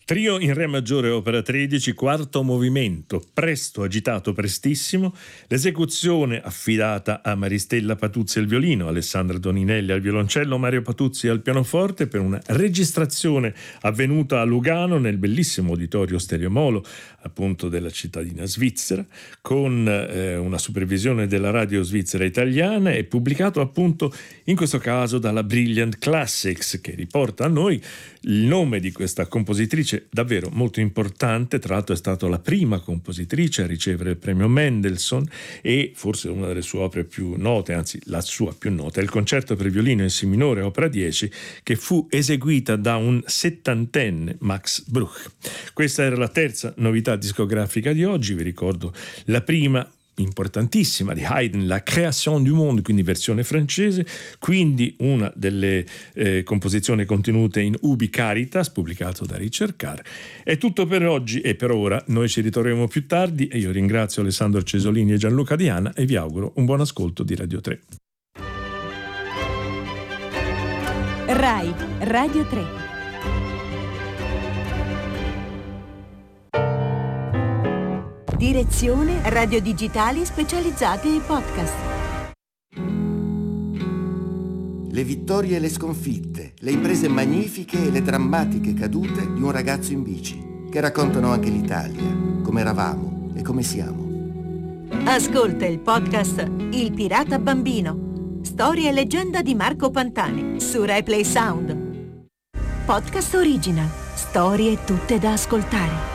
Trio in re maggiore, opera 13, quarto movimento, presto, agitato, prestissimo. L'esecuzione affidata a Maristella Patuzzi al violino, Alessandra Toninelli al violoncello, Mario Patuzzi al pianoforte, per una registrazione avvenuta a Lugano nel bellissimo Auditorio Stereomolo, appunto della cittadina svizzera, con una supervisione della radio svizzera italiana, e pubblicato appunto in questo caso dalla Brilliant Classics, che riporta a noi il nome di questa compositrice davvero molto importante. Tra l'altro è stata la prima compositrice a ricevere il premio Mendelssohn, e forse una delle sue opere più note, anzi la sua più nota, è il concerto per violino in si minore, opera 10, che fu eseguita da un settantenne, Max Bruch. Questa era la terza novità discografica di oggi. Vi ricordo la prima, importantissima, di Haydn, La Création du Monde, quindi versione francese, quindi una delle composizioni contenute in Ubi Caritas, pubblicato da Richard Carr. È tutto per oggi e per ora. Noi ci ritroveremo più tardi, e io ringrazio Alessandro Cesolini e Gianluca Diana e vi auguro un buon ascolto di Radio 3. Rai Radio 3. Direzione radio digitali specializzate e podcast. Le vittorie e le sconfitte, le imprese magnifiche e le drammatiche cadute di un ragazzo in bici, che raccontano anche l'Italia, come eravamo e come siamo. Ascolta il podcast Il Pirata Bambino, storia e leggenda di Marco Pantani, su Rai Play Sound. Podcast original, storie tutte da ascoltare.